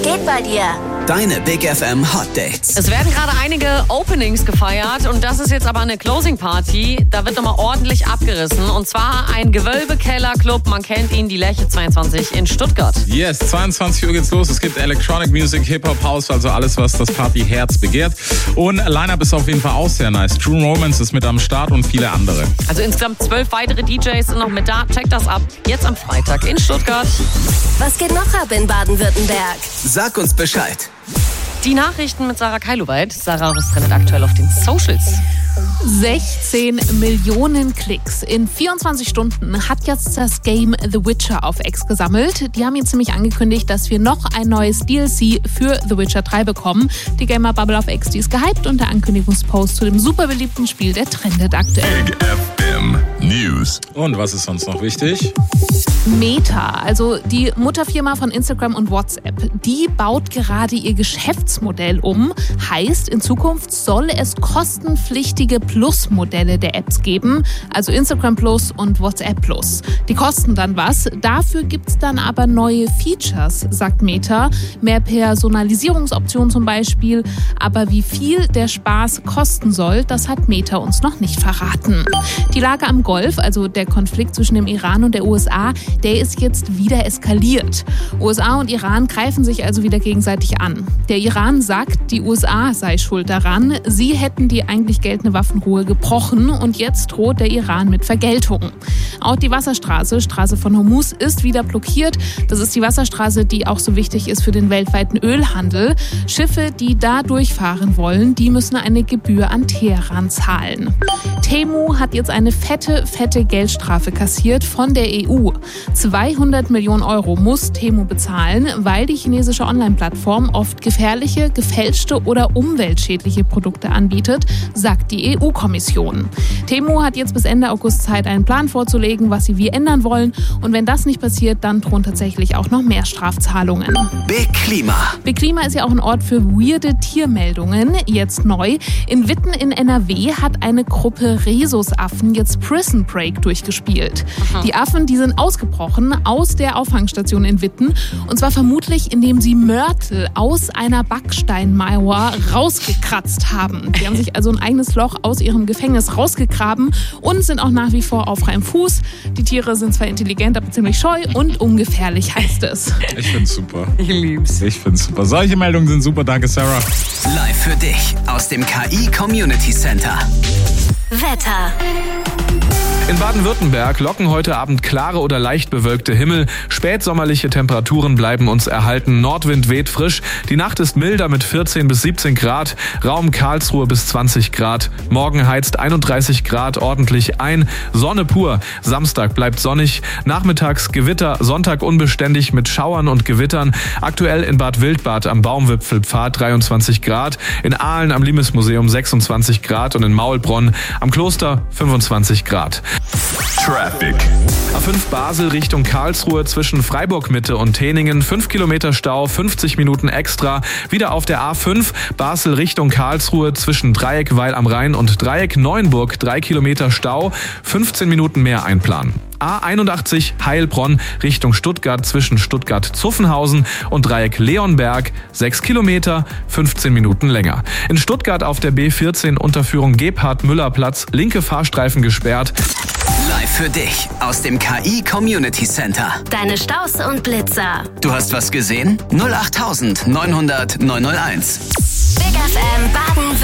geht bei dir? Deine Big FM Hot Dates. Es werden gerade einige Openings gefeiert und das ist jetzt aber eine Closing Party. Da wird nochmal ordentlich abgerissen und zwar ein Gewölbekeller-Club. Man kennt ihn, die Lerche 22 in Stuttgart. Yes, 22 Uhr geht's los. Es gibt Electronic Music, Hip-Hop, House, also alles, was das Partyherz begehrt. Und Line-Up ist auf jeden Fall auch sehr nice. True Romance ist mit am Start und viele andere. Also insgesamt 12 weitere DJs sind noch mit da. Checkt das ab. Jetzt am Freitag in Stuttgart. Was geht noch ab in Baden-Württemberg? Sag uns Bescheid. Die Nachrichten mit Sarah Keiloweit. Sarah, was trendet aktuell auf den Socials? 16 Millionen Klicks. In 24 Stunden hat jetzt das Game The Witcher auf X gesammelt. Die haben jetzt nämlich angekündigt, dass wir noch ein neues DLC für The Witcher 3 bekommen. Die Gamer-Bubble auf X, die ist gehypt und der Ankündigungspost zu dem super beliebten Spiel, der trendet aktuell. Big FM News. Und was ist sonst noch wichtig? Meta, also die Mutterfirma von Instagram und WhatsApp, die baut gerade ihr Geschäftsmodell um. Heißt, in Zukunft soll es kostenpflichtige Plus-Modelle der Apps geben, also Instagram Plus und WhatsApp Plus. Die kosten dann was, dafür gibt's dann aber neue Features, sagt Meta. Mehr Personalisierungsoptionen zum Beispiel, aber wie viel der Spaß kosten soll, das hat Meta uns noch nicht verraten. Die Lage am Golf, also der Konflikt zwischen dem Iran und der USA, der ist jetzt wieder eskaliert. USA und Iran greifen sich also wieder gegenseitig an. Der Iran sagt, die USA sei schuld daran. Sie hätten die eigentlich geltende Waffenruhe gebrochen und jetzt droht der Iran mit Vergeltung. Auch die Wasserstraße, Straße von Hormuz, ist wieder blockiert. Das ist die Wasserstraße, die auch so wichtig ist für den weltweiten Ölhandel. Schiffe, die da durchfahren wollen, die müssen eine Gebühr an Teheran zahlen. Temu hat jetzt eine fette Geldstrafe kassiert von der EU. 200 Millionen Euro muss Temu bezahlen, weil die chinesische Online-Plattform oft gefährliche, gefälschte oder umweltschädliche Produkte anbietet, sagt die EU-Kommission. Temu hat jetzt bis Ende August Zeit, einen Plan vorzulegen, was sie wie ändern wollen. Und wenn das nicht passiert, dann drohen tatsächlich auch noch mehr Strafzahlungen. Big Klima. Big Klima ist ja auch ein Ort für weirde Tiermeldungen. Jetzt neu. In Witten in NRW hat eine Gruppe Rhesusaffen jetzt Prison Break durchgespielt. Die Affen, die sind ausgebrochen aus der Auffangstation in Witten. Und zwar vermutlich, indem sie Mörtel aus einer Backsteinmauer rausgekratzt haben. Die haben sich also ein eigenes Loch aus ihrem Gefängnis rausgegraben und sind auch nach wie vor auf freiem Fuß. Die Tiere sind zwar intelligent, aber ziemlich scheu und ungefährlich, heißt es. Ich find's super. Ich lieb's. Ich find's super. Solche Meldungen sind super. Danke, Sarah. Live für dich aus dem KI Community Center. Wetter. In Baden-Württemberg locken heute Abend klare oder leicht bewölkte Himmel. Spätsommerliche Temperaturen bleiben uns erhalten. Nordwind weht frisch. Die Nacht ist milder mit 14 bis 17 Grad. Raum Karlsruhe bis 20 Grad. Morgen heizt 31 Grad ordentlich ein. Sonne pur. Samstag bleibt sonnig. Nachmittags Gewitter. Sonntag unbeständig mit Schauern und Gewittern. Aktuell in Bad Wildbad am Baumwipfelpfad 23 Grad. In Aalen am Limesmuseum 26 Grad und in Maulbronn am Kloster 25 Grad. Traffic. A5 Basel Richtung Karlsruhe zwischen Freiburg Mitte und Teningen. 5 Kilometer Stau, 50 Minuten extra. Wieder auf der A5 Basel Richtung Karlsruhe zwischen Dreieck Weil am Rhein und Dreieck Neuenburg. 3 Kilometer Stau, 15 Minuten mehr einplanen. A81 Heilbronn Richtung Stuttgart zwischen Stuttgart-Zuffenhausen und Dreieck Leonberg. 6 Kilometer, 15 Minuten länger. In Stuttgart auf der B14 Unterführung Gebhard-Müller-Platz. Linke Fahrstreifen gesperrt. Live für dich aus dem KI Community Center. Deine Staus und Blitzer. Du hast was gesehen? 08900 901. Big FM Baden-Württemberg.